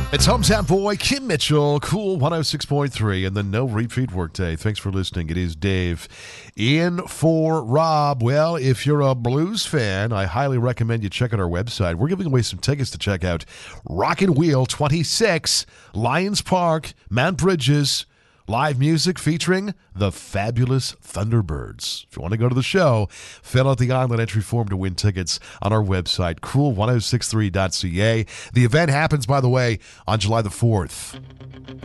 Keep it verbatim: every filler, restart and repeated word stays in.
It's Hometown Boy, Kim Mitchell, Cool one oh six point three, and the No Retreat Workday. Thanks for listening. It is Dave in for Rob. Well, if you're a blues fan, I highly recommend you check out our website. We're giving away some tickets to check out Rockin' Wheel twenty-six, Lions Park, Mount Bridges. Live music featuring the fabulous Thunderbirds. If you want to go to the show, fill out the online entry form to win tickets on our website, cool ten sixty-three dot c a. The event happens, by the way, on July the fourth.